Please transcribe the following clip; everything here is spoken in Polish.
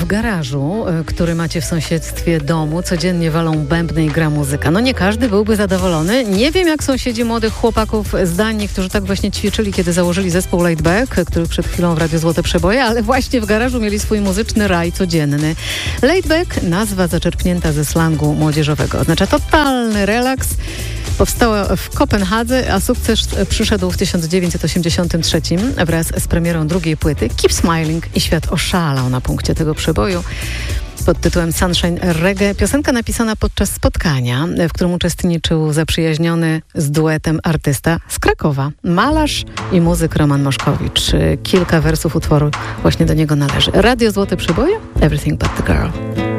w garażu, który macie w sąsiedztwie domu, codziennie walą bębny i gra muzyka. No nie każdy byłby zadowolony. Nie wiem, jak sąsiedzi młodych chłopaków z Danii, którzy tak właśnie ćwiczyli, kiedy założyli zespół Laidback, który przed chwilą w Radiu Złote Przeboje, ale właśnie w garażu mieli swój muzyczny raj codzienny. Laidback, nazwa zaczerpnięta ze slangu młodzieżowego. Oznacza totalny relaks. Powstała w Kopenhadze, a sukces przyszedł w 1983 wraz z premierą drugiej płyty Keep Smiling i świat oszalał na punkcie tego przeboju pod tytułem Sunshine Reggae. Piosenka napisana podczas spotkania, w którym uczestniczył zaprzyjaźniony z duetem artysta z Krakowa, malarz i muzyk Roman Moszkowicz. Kilka wersów utworu właśnie do niego należy. Radio Złote Przeboje, Everything But The Girl.